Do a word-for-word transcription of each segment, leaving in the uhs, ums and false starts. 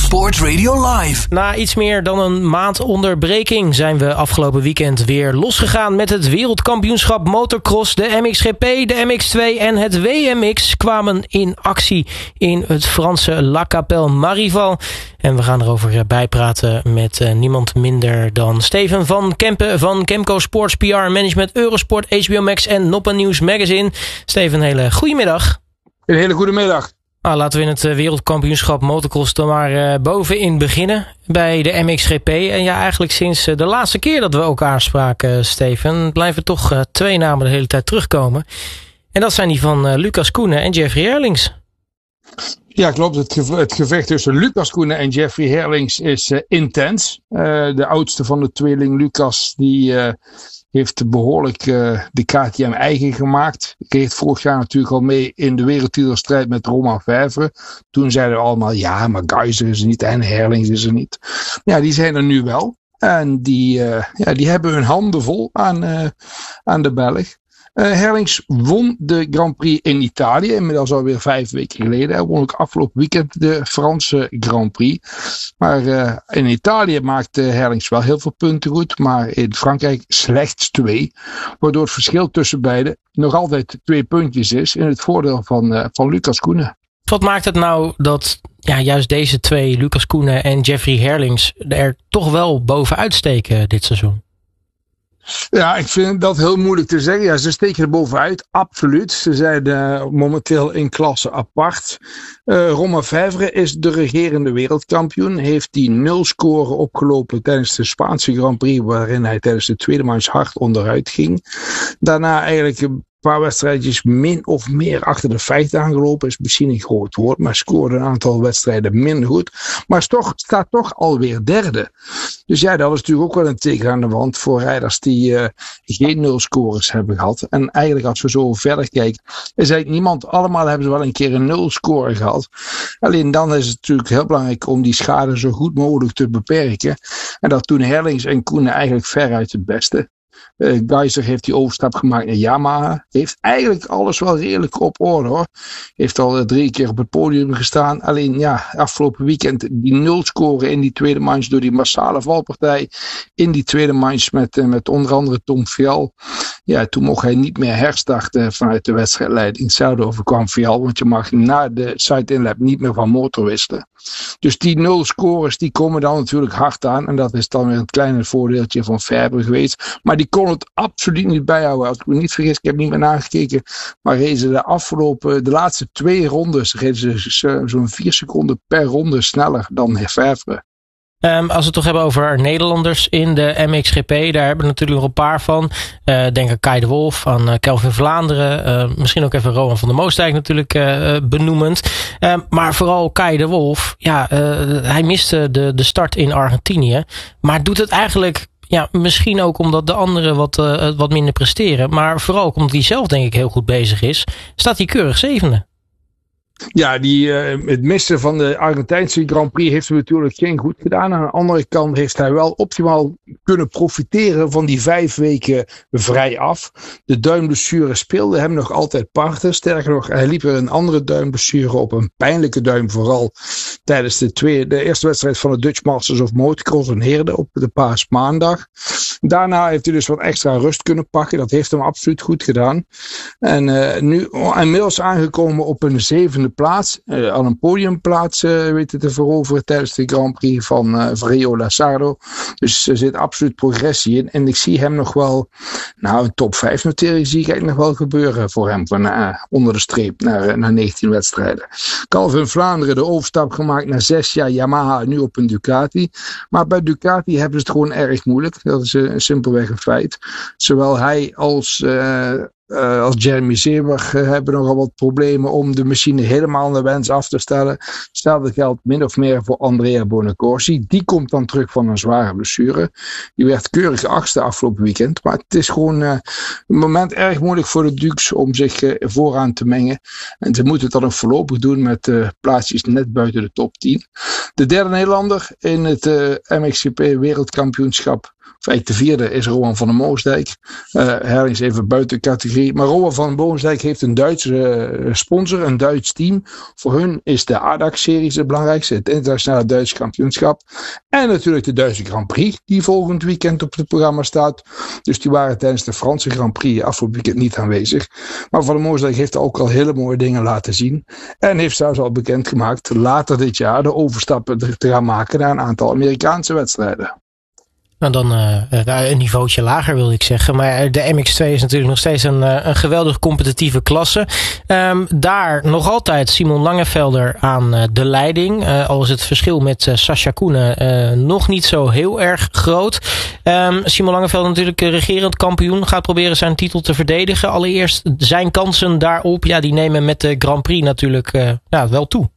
Sport Radio Live. Na iets meer dan een maand onderbreking zijn we afgelopen weekend weer losgegaan met het wereldkampioenschap motocross. De M X G P, de M X twee en het W M X kwamen in actie in het Franse La Capelle Marival. En we gaan erover bijpraten met uh, niemand minder dan Steven van Kempen van Kemco Sports P R Management, Eurosport, H B O Max en Noppen News Magazine. Steven, een hele goede middag. Een hele goede middag. Nou, laten we in het wereldkampioenschap motocross dan maar uh, bovenin beginnen bij de M X G P. En ja, eigenlijk sinds uh, de laatste keer dat we elkaar spraken, Steven, blijven toch uh, twee namen de hele tijd terugkomen. En dat zijn die van uh, Lucas Koenen en Jeffrey Herlings. Ja, klopt. Het, geve- het gevecht tussen Lucas Koenen en Jeffrey Herlings is uh, intens. Uh, de oudste van de tweeling, Lucas, die uh, heeft behoorlijk uh, de K T M eigen gemaakt. Kreeg vorig jaar natuurlijk al mee in de wereldtitelstrijd met Romain Vijvre. Toen zeiden we allemaal, ja, maar Geiser is er niet en Herlings is er niet. Ja, die zijn er nu wel. En die, uh, ja, die hebben hun handen vol aan, uh, aan de Belg. Uh, Herlings won de Grand Prix in Italië, inmiddels alweer vijf weken geleden. Hij won ook afgelopen weekend de Franse Grand Prix. Maar uh, in Italië maakte Herlings wel heel veel punten goed, maar in Frankrijk slechts twee. Waardoor het verschil tussen beiden nog altijd twee puntjes is in het voordeel van, uh, van Lucas Koenen. Wat maakt het nou dat ja, juist deze twee, Lucas Koenen en Jeffrey Herlings, er toch wel bovenuit steken dit seizoen? Ja, ik vind dat heel moeilijk te zeggen. Ja, ze steken er bovenuit, absoluut. Ze zijn uh, momenteel in klasse apart. Uh, Romain Vijvre is de regerende wereldkampioen. Heeft die nul score opgelopen tijdens de Spaanse Grand Prix, waarin hij tijdens de tweede manche hard onderuit ging. Daarna eigenlijk een paar wedstrijdjes min of meer achter de feiten aangelopen. Is misschien een groot woord, maar scoorde een aantal wedstrijden minder goed. Maar toch, staat toch alweer derde. Dus ja, dat is natuurlijk ook wel een teken aan de wand voor rijders die uh, geen nul scores hebben gehad. En eigenlijk als we zo verder kijken, is eigenlijk niemand, allemaal hebben ze wel een keer een nul score gehad. Alleen dan is het natuurlijk heel belangrijk om die schade zo goed mogelijk te beperken. En dat doen Herlings en Koenen eigenlijk veruit het beste. Uh, Geiser heeft die overstap gemaakt naar Yamaha. Heeft eigenlijk alles wel redelijk op orde hoor. Heeft al uh, drie keer op het podium gestaan. Alleen ja, afgelopen weekend die nul scoren in die tweede manche door die massale valpartij. In die tweede manche met, uh, met onder andere Tom Vial. Ja, toen mocht hij niet meer herstarten vanuit de wedstrijdleiding. Hetzelfde overkwam Vial, want je mag na de side-inlap niet meer van motor wisselen. Dus die nul scores die komen dan natuurlijk hard aan. En dat is dan weer een kleine voordeeltje van Vijvre geweest. Maar die kon het absoluut niet bijhouden. Als ik me niet vergis, ik heb niet meer nagekeken. Maar reden ze de afgelopen, de laatste twee rondes, reden ze zo'n vier seconden per ronde sneller dan Vijvre. Um, als we het toch hebben over Nederlanders in de M X G P, daar hebben we natuurlijk nog een paar van. Uh, denk aan Kai de Wolf, aan uh, Kelvin Vlaanderen. Uh, misschien ook even Rowan van der Moostijk natuurlijk uh, benoemend. Uh, maar vooral Kai de Wolf, ja, uh, hij miste de, de start in Argentinië. Maar doet het eigenlijk, ja, misschien ook omdat de anderen wat, uh, wat minder presteren. Maar vooral ook omdat hij zelf denk ik heel goed bezig is. Staat hij keurig zevende. Ja, die, uh, het missen van de Argentijnse Grand Prix heeft hem natuurlijk geen goed gedaan. Aan de andere kant heeft hij wel optimaal kunnen profiteren van die vijf weken vrij af. De duimblessure speelde hem nog altijd parten. Sterker nog, hij liep er een andere duimblessure op. Een pijnlijke duim vooral tijdens de, tweede, de eerste wedstrijd van de Dutch Masters of Motocross in Heerde op de paasmaandag. Daarna heeft hij dus wat extra rust kunnen pakken. Dat heeft hem absoluut goed gedaan. En uh, nu inmiddels aangekomen op een zevende plaats. Uh, al een podiumplaats uh, weten te veroveren tijdens de Grand Prix van uh, Rio Lazzardo. Dus er zit absoluut progressie in. En ik zie hem nog wel, nou een top vijf notering zie ik eigenlijk nog wel gebeuren voor hem. Van uh, onder de streep naar, uh, naar negentien wedstrijden. Calvin Vlaanderen de overstap gemaakt na zes jaar Yamaha, nu op een Ducati. Maar bij Ducati hebben ze het gewoon erg moeilijk. Dat is uh, simpelweg een feit. Zowel hij als uh, Uh, als Jeremy Seeber uh, hebben nogal wat problemen om de machine helemaal naar wens af te stellen. Hetzelfde geldt min of meer voor Andrea Bonacorsi. Die komt dan terug van een zware blessure. Die werd keurig achtste afgelopen weekend. Maar het is gewoon uh, een moment erg moeilijk voor de Dukes om zich uh, vooraan te mengen. En ze moeten het dan ook voorlopig doen met uh, plaatsjes net buiten de top tien. De derde Nederlander in het uh, M X G P wereldkampioenschap Of eigenlijk de vierde is Rowan van der Moosdijk. Uh, Herling is even buiten categorie. Maar Rowan van der Moosdijk heeft een Duitse uh, sponsor, een Duits team. Voor hun is de A D A C-series het belangrijkste. Het internationale Duitse kampioenschap. En natuurlijk de Duitse Grand Prix, die volgend weekend op het programma staat. Dus die waren tijdens de Franse Grand Prix afgelopen weekend niet aanwezig. Maar Van der Moosdijk heeft ook al hele mooie dingen laten zien. En heeft zelfs al bekendgemaakt later dit jaar de overstappen te gaan maken naar een aantal Amerikaanse wedstrijden. Nou, dan uh, een niveautje lager wil ik zeggen. Maar de M X twee is natuurlijk nog steeds een, een geweldig competitieve klasse. Um, daar nog altijd Simon Langevelder aan uh, de leiding. Uh, al is het verschil met uh, Sascha Koenen uh, nog niet zo heel erg groot. Um, Simon Langevelder natuurlijk regerend kampioen. Gaat proberen zijn titel te verdedigen. Allereerst zijn kansen daarop. Ja, die nemen met de Grand Prix natuurlijk uh, nou, wel toe.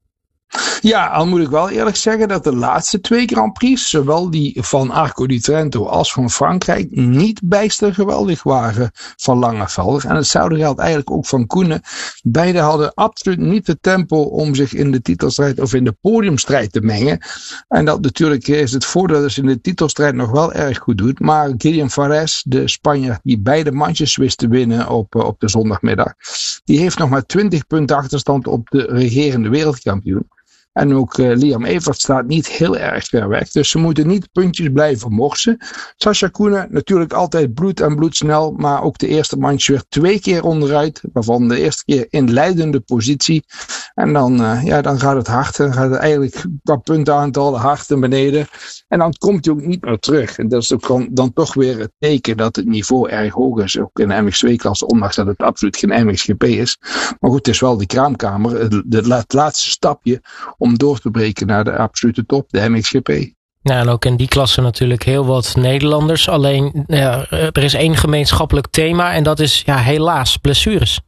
Ja, al moet ik wel eerlijk zeggen dat de laatste twee Grand Prix, zowel die van Arco di Trento als van Frankrijk, niet bijster geweldig waren van Langevelder. En hetzelfde geldt eigenlijk ook van Koenen. Beide hadden absoluut niet het tempo om zich in de titelstrijd of in de podiumstrijd te mengen. En dat natuurlijk is het voordeel dat ze in de titelstrijd nog wel erg goed doet. Maar Gideon Fares, de Spanjaard die beide mandjes wist te winnen op, op de zondagmiddag, die heeft nog maar twintig punten achterstand op de regerende wereldkampioen. En ook uh, Liam Evert staat niet heel erg ver weg. Dus ze moeten niet puntjes blijven morsen. Sascha Koenen natuurlijk altijd bloed en bloedsnel. Maar ook de eerste mandje weer twee keer onderuit. Waarvan de eerste keer in leidende positie. En dan, uh, ja, dan gaat het hard. Dan gaat het eigenlijk qua puntenaantal hard naar beneden. En dan komt hij ook niet meer terug. En dat is ook dan, dan toch weer het teken dat het niveau erg hoog is. Ook in de M X twee klasse. Ondanks dat het absoluut geen M X G P is. Maar goed, het is wel de kraamkamer. Het, het laatste stapje om door te breken naar de absolute top, de M X G P. Nou, en ook in die klasse natuurlijk heel wat Nederlanders. Alleen, ja, er is één gemeenschappelijk thema en dat is ja, helaas blessures.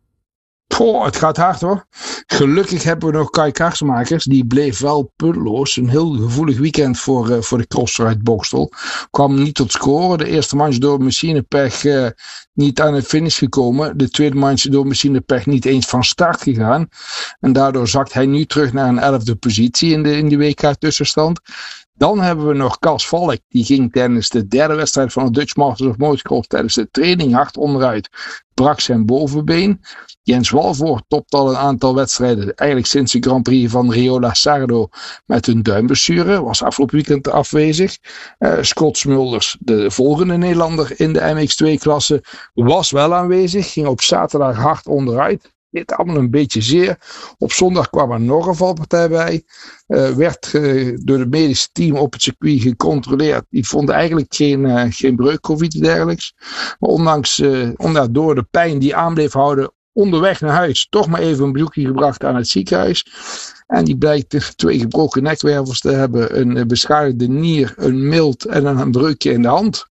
Goh, het gaat hard hoor. Gelukkig hebben we nog Kai Karsmakers. Die bleef wel puntloos. Een heel gevoelig weekend voor, uh, voor de crosser uit Bokstel. Kwam niet tot scoren. De eerste manche door machinepech uh, niet aan het finish gekomen. De tweede manche door machinepech niet eens van start gegaan. En daardoor zakt hij nu terug naar een elfde positie in de, in de W K tussenstand. Dan hebben we nog Cas Valk. Die ging tijdens de derde wedstrijd van de Dutch Masters of Motocross tijdens de training hard onderuit. Brak zijn bovenbeen. Jens Walvoort topt al een aantal wedstrijden. Eigenlijk sinds de Grand Prix van Riola Sardo met een duimblessure. Was afgelopen weekend afwezig. Uh, Scott Smulders, de volgende Nederlander in de M X twee klasse, was wel aanwezig. Ging op zaterdag hard onderuit. Dit allemaal een beetje zeer. Op zondag kwam er nog een valpartij bij. Uh, werd uh, door het medische team op het circuit gecontroleerd. Die vonden eigenlijk geen, uh, geen breuk of iets dergelijks. Maar ondanks, uh, ondanks door de pijn die aan bleef houden onderweg naar huis, toch maar even een bezoekje gebracht aan het ziekenhuis. En die blijkt twee gebroken nekwervels te hebben. Een beschadigde nier, een milt en een breukje in de hand.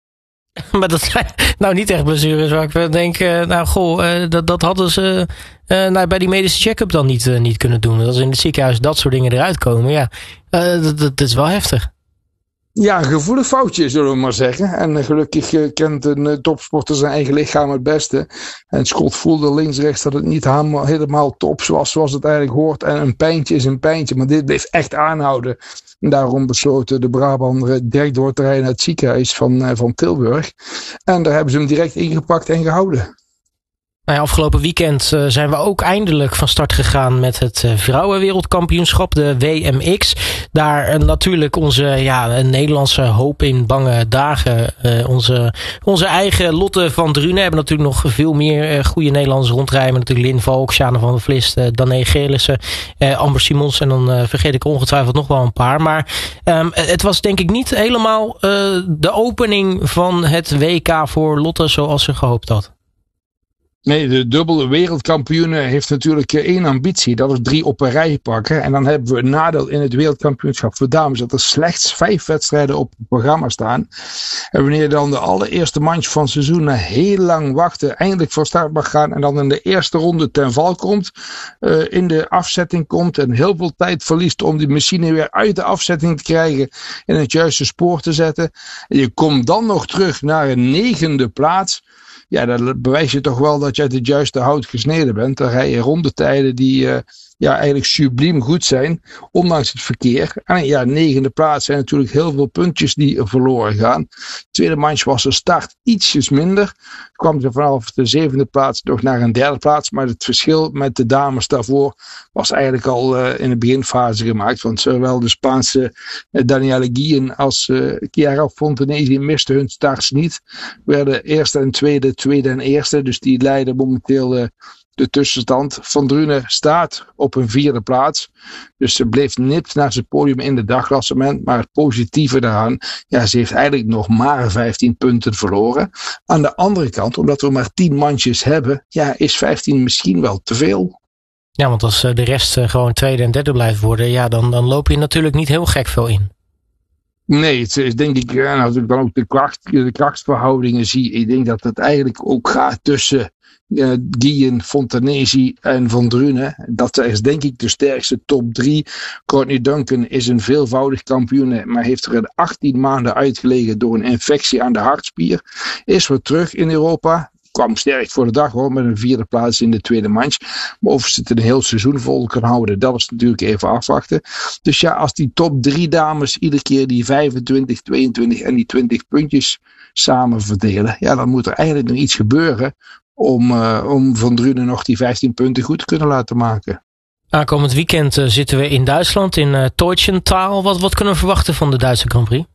Maar dat zijn nou niet echt blessures waar ik denk, uh, nou goh, uh, dat, dat hadden ze uh, nou, bij die medische check-up dan niet, uh, niet kunnen doen. Als in het ziekenhuis dat soort dingen eruit komen, ja, uh, dat, dat is wel heftig. Ja, een gevoelig foutje, zullen we maar zeggen. En uh, gelukkig uh, kent een uh, topsporter zijn eigen lichaam het beste. En Scott voelde links-rechts dat het niet helemaal, helemaal top zoals, zoals het eigenlijk hoort. En een pijntje is een pijntje, maar dit bleef echt aanhouden. En daarom besloten de Brabander direct door te rijden naar het ziekenhuis van, uh, van Tilburg. En daar hebben ze hem direct ingepakt en gehouden. Nou ja, afgelopen weekend uh, zijn we ook eindelijk van start gegaan met het uh, vrouwenwereldkampioenschap, de W M X. Daar uh, natuurlijk onze ja, Nederlandse hoop in bange dagen. Uh, onze, onze eigen Lotte van Drunen hebben natuurlijk nog veel meer uh, goede Nederlanders rondrijden. Natuurlijk Lin Valk, Sjane van der Vlist, uh, Dané Geerlissen, uh, Amber Simons en dan uh, vergeet ik ongetwijfeld nog wel een paar. Maar um, het was denk ik niet helemaal uh, de opening van het W K voor Lotte zoals ze gehoopt had. Nee, de dubbele wereldkampioen heeft natuurlijk één ambitie. Dat is drie op een rij pakken. En dan hebben we een nadeel in het wereldkampioenschap voor dames. Dat er slechts vijf wedstrijden op het programma staan. En wanneer dan de allereerste manche van het seizoen na heel lang wachten eindelijk van start mag gaan. En dan in de eerste ronde ten val komt. Uh, in de afzetting komt. En heel veel tijd verliest om die machine weer uit de afzetting te krijgen. In het juiste spoor te zetten. En je komt dan nog terug naar een negende plaats. Ja, dan bewijs je toch wel dat je uit het juiste hout gesneden bent. Dan rij je rondetijden die, uh, ja, eigenlijk subliem goed zijn, ondanks het verkeer. En ja, negende plaats zijn natuurlijk heel veel puntjes die verloren gaan. Tweede manche was de start ietsjes minder. Kwam ze vanaf de zevende plaats nog naar een derde plaats. Maar het verschil met de dames daarvoor was eigenlijk al uh, in de beginfase gemaakt. Want zowel de Spaanse uh, Danielle Guillen als uh, Chiara Fontanesi misten hun starts niet. Werden eerste en tweede, tweede en eerste. Dus die leiden momenteel uh, de tussenstand. Van Drunen staat op een vierde plaats. Dus ze bleef nipt naar zijn podium in het dagklassement. Maar het positieve daaraan, ja, ze heeft eigenlijk nog maar vijftien punten verloren. Aan de andere kant, omdat we maar tien mandjes hebben, ja, is vijftien misschien wel te veel. Ja, want als de rest gewoon tweede en derde blijft worden, ja, dan, dan loop je natuurlijk niet heel gek veel in. Nee, het is denk ik, en als ik dan ook de, kracht, de krachtsverhoudingen zie, ik denk dat het eigenlijk ook gaat tussen Uh, Guillen, Fontanesi en Van Drunen. Dat is denk ik de sterkste top drie. Courtney Duncan is een veelvoudig kampioen, maar heeft er achttien maanden uitgelegen door een infectie aan de hartspier. Is weer terug in Europa. Kwam sterk voor de dag hoor, met een vierde plaats in de tweede manche. Maar of ze het een heel seizoen vol kan houden, dat is natuurlijk even afwachten. Dus ja, als die top drie dames iedere keer die vijfentwintig, tweeëntwintig en die twintig puntjes samen verdelen, ja, dan moet er eigenlijk nog iets gebeuren Om, uh, om Van Drunen nog die vijftien punten goed te kunnen laten maken. Aankomend weekend uh, zitten we in Duitsland, in uh, Teutschenthal. Wat, wat kunnen we verwachten van de Duitse Grand Prix?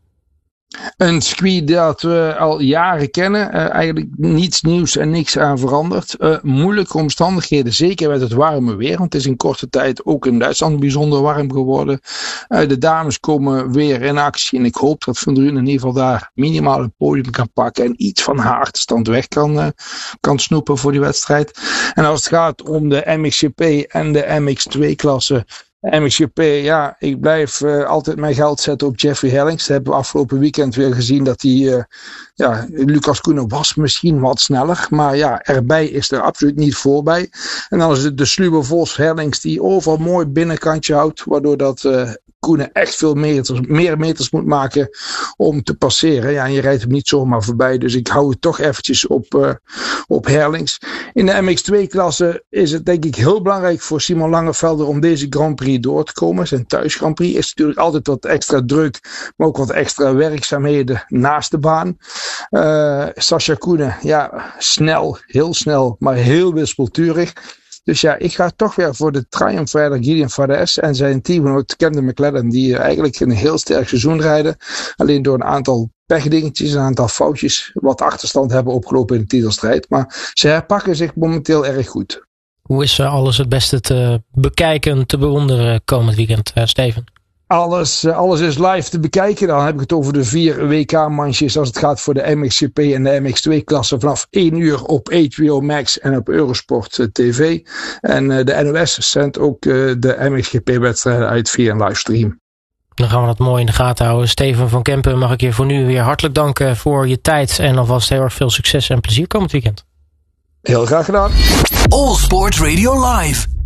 Een circuit dat we al jaren kennen. Uh, eigenlijk niets nieuws en niks aan veranderd. Uh, moeilijke omstandigheden, zeker met het warme weer. Want het is in korte tijd ook in Duitsland bijzonder warm geworden. Uh, de dames komen weer in actie. En ik hoop dat Van Drunen in ieder geval daar minimaal het podium kan pakken. En iets van haar achterstand weg kan, uh, kan snoepen voor die wedstrijd. En als het gaat om de M X G P en de M X twee klasse. M X G P, ja, ik blijf uh, altijd mijn geld zetten op Jeffrey Herlings. Dat hebben we afgelopen weekend weer gezien dat hij, uh, ja, Lucas Koenen was misschien wat sneller. Maar ja, erbij is er absoluut niet voorbij. En dan is het de sluwe Vos Herlings die overal mooi binnenkantje houdt. Waardoor dat uh, Koenen echt veel meters, meer meters moet maken om te passeren. Ja, en je rijdt hem niet zomaar voorbij. Dus ik hou het toch eventjes op, uh, op Herlings. In de M X twee klasse is het denk ik heel belangrijk voor Simon Langevelder om deze Grand Prix door te komen. Zijn thuis Grand Prix is natuurlijk altijd wat extra druk, maar ook wat extra werkzaamheden naast de baan. Uh, Sascha Koenen, ja, snel, heel snel, maar heel wispelturig. Dus ja, ik ga toch weer voor de triumfrijder Gideon Fadez en zijn teamgenoot Camden McLaren, die eigenlijk een heel sterk seizoen rijden. Alleen door een aantal pechdingetjes, een aantal foutjes, wat achterstand hebben opgelopen in de titelstrijd. Maar ze herpakken zich momenteel erg goed. Hoe is alles het beste te bekijken, te bewonderen komend weekend, uh, Steven? Alles, alles is live te bekijken. Dan heb ik het over de vier W K-manches als het gaat voor de M X G P en de M X twee klasse vanaf één uur op H B O Max en op Eurosport T V. En uh, de N O S zendt ook uh, de M X G P-wedstrijden uit via een livestream. Dan gaan we dat mooi in de gaten houden. Steven van Kempen, mag ik je voor nu weer hartelijk danken voor je tijd en alvast heel erg veel succes en plezier komend weekend. Heel graag gedaan. All Sports Radio Live.